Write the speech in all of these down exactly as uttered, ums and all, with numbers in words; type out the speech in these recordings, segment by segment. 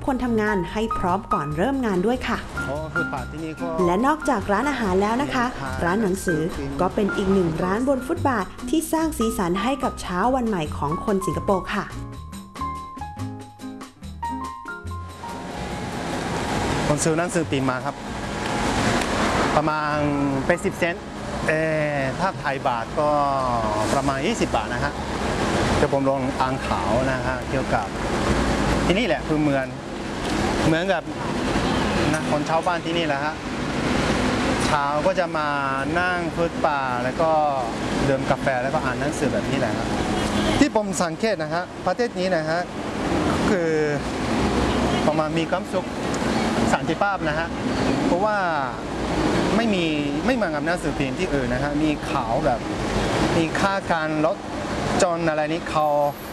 คนทำงานให้พร้อมก่อนเริ่มงานด้วยค่ะและนอกจากร้านอาหารแล้วนะคะร้านหนังสือก็เป็นอีกหนึ่งร้านบนฟุตบาทที่สร้างสีสันให้กับเช้าวันใหม่ของคนสิงคโปร์ค่ะผมซื้อหนังสือพิมพ์มาครับประมาณเป็นสิบเซนต์เออถ้าไทยบาทก็ประมาณยี่สิบบาทนะฮะจะผมลงอ่านข่าวนะฮะเกี่ยวกับที่นี่แหละคือเมืองเหมือนกับนะคนชาวบ้านที่นี่แหละฮะเช้าก็จะมานั่งฟุตบาทแล้วก็ดื่มกาแฟแล้วก็อ่านหนังสือแบบนี้แหละครับที่ผมสังเกตนะฮะประเทศนี้นะฮะคือประมาณมีความสุขสันติภาพนะฮะเพราะว่าไม่มีไม่เหมือนกับหนังสือพิมพ์ที่อื่นนะฮะมีข่าวแบบมีค่าการลดจนอะไรนี้เขา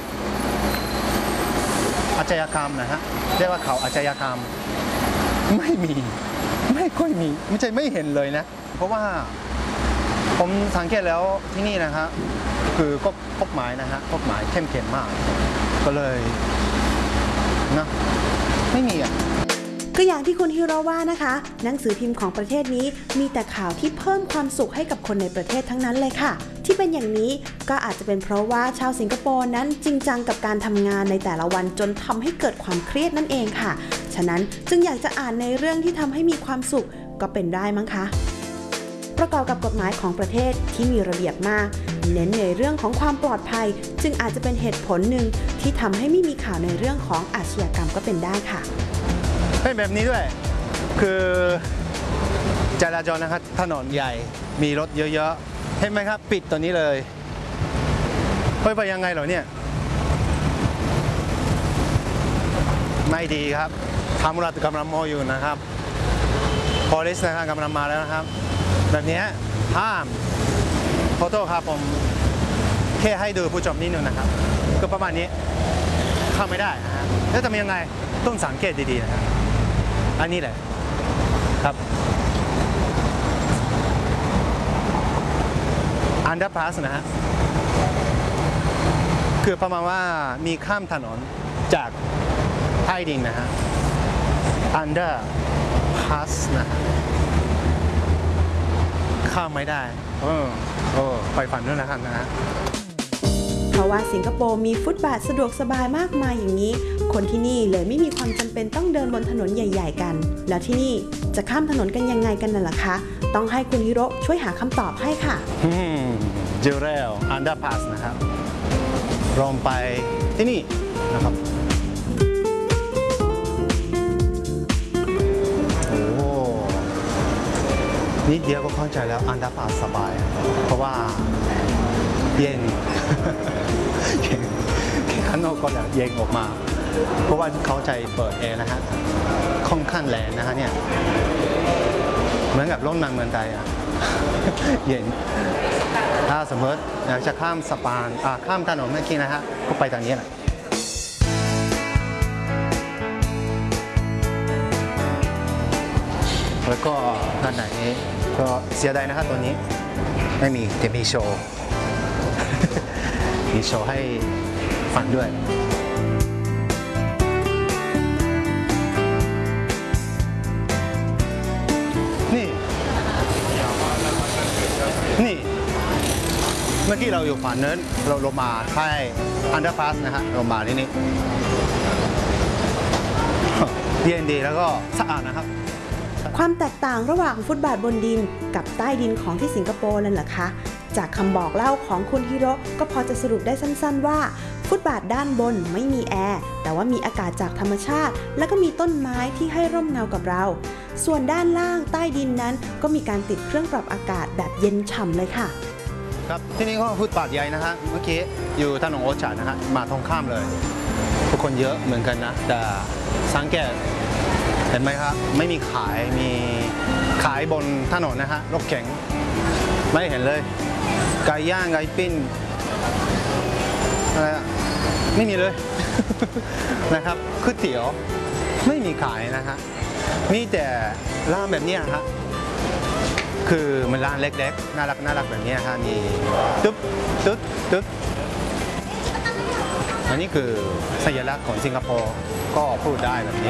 อาชญากรรมนะฮะเรียกว่าเขาอาชญากรรมไม่มีไม่ค่อยมีไม่ใช่ไม่เห็นเลยนะเพราะว่าผมสังเกตแล้วที่นี่นะฮะคือก็กฎหมายนะฮะกฎหมายเข้มแข็งมากก็เลยนะไม่มีอ่ะก็อย่างที่คุณฮิโร่ว่านะคะหนังสือพิมพ์ของประเทศนี้มีแต่ข่าวที่เพิ่มความสุขให้กับคนในประเทศทั้งนั้นเลยค่ะที่เป็นอย่างนี้ก็อาจจะเป็นเพราะว่าชาวสิงคโปร์นั้นจริงจังกับการทำงานในแต่ละวันจนทำให้เกิดความเครียดนั่นเองค่ะฉะนั้นจึงอยากจะอ่านในเรื่องที่ทำให้มีความสุขก็เป็นได้มั้งคะประกอบกับกฎหมายของประเทศที่มีระเบียบมากเน้นในเรื่องของความปลอดภัยจึงอาจจะเป็นเหตุผลหนึ่งที่ทำให้ไม่มีข่าวในเรื่องของอาชญากรรมก็เป็นได้ค่ะเป็นแบบนี้ด้วยคือจราจรนะครับถนนใหญ่มีรถเยอะๆเห็นไหมครับปิดตัวนี้เลยเฮ้ยไปยังไงเหรอเนี่ยไม่ดีครับตำรวจกำลังมองอยู่นะครับ police นะครับกำลังมาแล้วนะครับแบบนี้ห้ามขอโทษครับผมแค่ให้ดูผู้ชมนิดนึงนะครับก็ประมาณนี้เข้าไม่ได้นะฮะแล้วจะทำยังไงต้องสังเกตดีๆนะครับอันนี้แหละครับอันเดอร์พาสนะฮะคือประมาณว่ามีข้ามถนนจากใต้ดินนะฮะอันเดอร์พาสนะข้ามไม่ได้เออโอ้ไปฝันด้วยนะครับนะฮะเพราะว่าสิงคโปร์มีฟุตบาทสะดวกสบายมากมายอย่างนี้คนที่นี่เลยไม่มีความจำเป็นต้องเดินบนถนนใหญ่ๆกันแล้วที่นี่จะข้ามถนนกันยังไงกันน่ะล่ะคะต้องให้คุณฮิโร่ช่วยหาคำตอบให้ค่ะเจอแล้วอันเดอร์พาสนะครับลงไปที่นี่นะครับโอ้นิดเดียวก็เข้าใจแล้วอันเดอร์พาสสบายเพราะว่าเย็นแค่ข้างนอกก็เย็นออกมาเพราะว่าเขาใจเปิดแอร์นะฮะค่อนข้างแรงนะฮะเนี่ยเหมือนกับร่มนางเมืองไทยอ่ะเย็นถ้าสมมติอยากจะข้ามสะพานข้ามถนนเมื่อกี้นะฮะก็ไปทางนี้แหละแล้วก็ด้านไหนก็เสียดายนะครับตัวนี้ไม่มีแต่มีโชว์มีโชว์ให้ฟังด้วยนี่นี่เมื่อกี้เราอยู่ฝั่งนั้นเราลงมาใช่อันเดอร์พาสนะฮะลงมาที่นี่เย็นดีแล้วก็สะอาดนะครับความแตกต่างระหว่างฟุตบาทบนดินกับใต้ดินของที่สิงคโปร์นั่นแหละคะจากคำบอกเล่าของคุณฮิโร่ก็พอจะสรุปได้สั้นๆว่าฟุตบาทด้านบนไม่มีแอร์แต่ว่ามีอากาศจากธรรมชาติแล้วก็มีต้นไม้ที่ให้ร่มเงากับเราส่วนด้านล่างใต้ดินนั้นก็มีการติดเครื่องปรับอากาศแบบเย็นฉ่ำเลยค่ะครับที่นี่ก็ฟุตบาทใหญ่นะฮะเมื่อกี้อยู่ถนนโอชานะฮะมาตรงข้ามเลยทุกคนเยอะเหมือนกันนะแต่สังเกตเห็นไหมครับไม่มีขายมีขายบนถนนนะฮะรถเก๋งไม่เห็นเลยไก่ย่างไก่ปิ้งอะไรไม่มีเลยนะครับก๋วยเตี๋ยวไม่มีขายนะฮะมีแต่ร้านแบบนี้ฮะคือมันร้านเล็กๆน่ารักน่ารักแบบนี้ฮะมีตึ๊บตึ๊บตึ๊บอันนี้คือสัญลักษณ์ของสิงคโปร์ก็พูดได้แบบนี้